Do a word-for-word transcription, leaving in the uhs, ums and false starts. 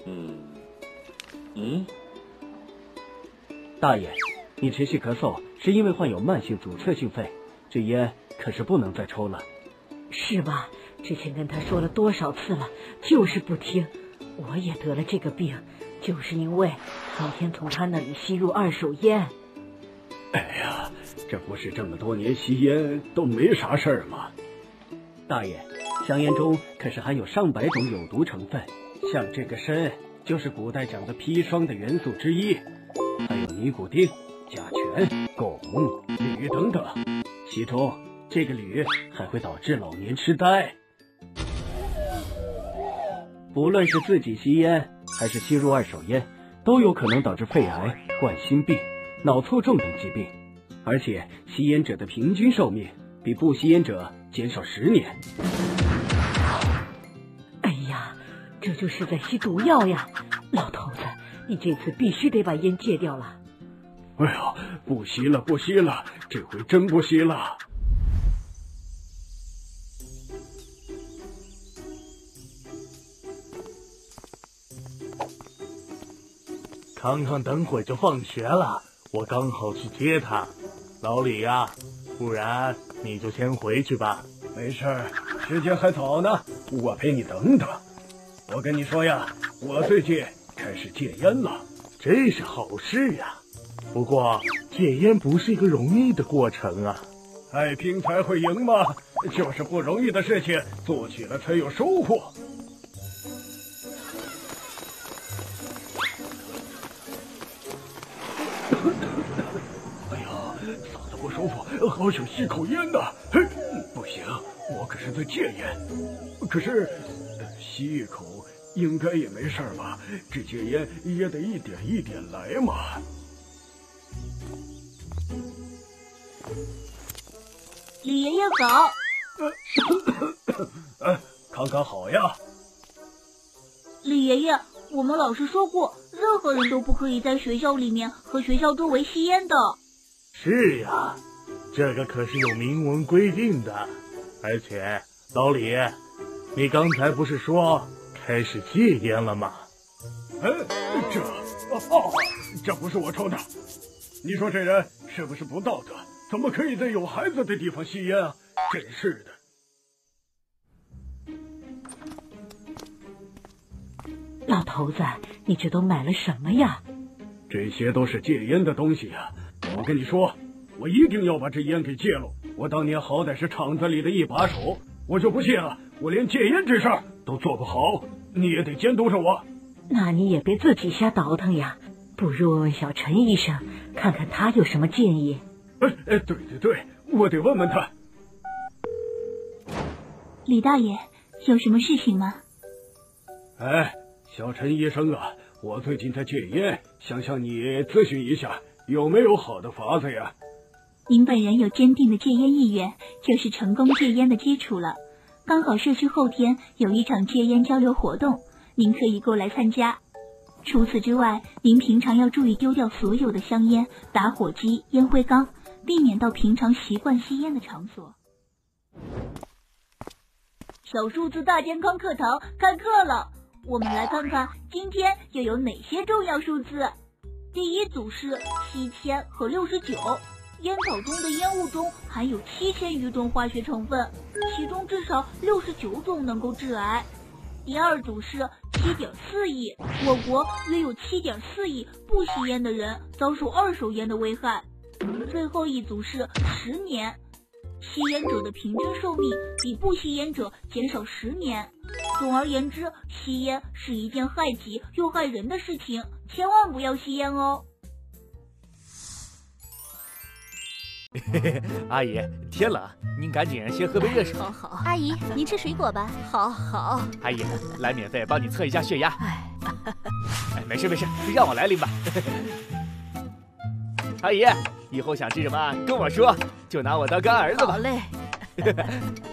嗯嗯， 大爷，你持续咳嗽是因为患有慢性阻塞性肺，这烟可是不能再抽了。 是吧？之前跟他说了多少次了，就是不听。我也得了这个病，就是因为天天从他那里吸入二手烟。 哎呀，这不是这么多年吸烟都没啥事儿吗？ 大爷，香烟中可是含有上百种有毒成分，像这个砷就是古代讲的砒霜的元素之一，还有尼古丁、甲醛、汞、铝等等，其中这个铝还会导致老年痴呆。不论是自己吸烟还是吸入二手烟，都有可能导致肺癌、冠心病、脑卒中等疾病，而且吸烟者的平均寿命比不吸烟者减少十年。 哎呀，这就是在吸毒药呀！老头子，你这次必须得把烟戒掉了。 哎呀，不吸了不吸了，这回真不吸了。 康康等会就放学了，我刚好去接他。老李呀、啊，不然你就先回去吧。 没事儿，时间还早呢，我陪你等等。我跟你说呀，我最近开始戒烟了， 这是好事呀。不过戒烟不是一个容易的过程啊。 爱拼才会赢嘛，就是不容易的事情，做起来才有收获。不舒服，好想吸口烟呐！嘿，不行，我可是在戒烟。可是吸一口应该也没事吧？这戒烟也得一点一点来嘛。 李爷爷好。 哎，康康好呀。 李爷爷，我们老师说过，任何人都不可以在学校里面和学校周围吸烟的。 是呀，这个可是有明文规定的。而且老李，你刚才不是说开始戒烟了吗？ 哎，这哦，这不是我抽的。你说这人是不是不道德？怎么可以在有孩子的地方吸烟啊？真是的。 老头子，你这都买了什么呀？ 这些都是戒烟的东西呀。我跟你说，我一定要把这烟给戒了。我当年好歹是厂子里的一把手，我就不信了，我连戒烟这事儿都做不好，你也得监督着我。 那你也别自己瞎倒腾呀，不如问问小陈医生，看看他有什么建议。 哎哎，对对对，我得问问他。 李大爷，有什么事情吗？ 哎，小陈医生啊，我最近在戒烟，想向你咨询一下，有没有好的法子呀？ 您本人有坚定的戒烟意愿，就是成功戒烟的基础了。刚好社区后天有一场戒烟交流活动，您可以过来参加。除此之外，您平常要注意丢掉所有的香烟、打火机、烟灰缸，避免到平常习惯吸烟的场所。小数字大健康课堂开课了，我们来看看今天又有哪些重要数字。第一组是七千和六十九，烟草中的烟雾中含有七千余种化学成分，其中至少六十九种能够致癌。第二组是七点四亿，我国约有七点四亿不吸烟的人遭受二手烟的危害。最后一组是十年，吸烟者的平均寿命比不吸烟者减少十年。总而言之，吸烟是一件害己又害人的事情，千万不要吸烟哦。 嘿嘿，阿姨，天冷，您赶紧先喝杯热水。 好好，阿姨，您吃水果吧。 好好，阿姨，来免费帮你测一下血压。哎，哎，没事没事，让我来拎吧。阿姨，以后想吃什么跟我说，就拿我当干儿子吧。 好嘞。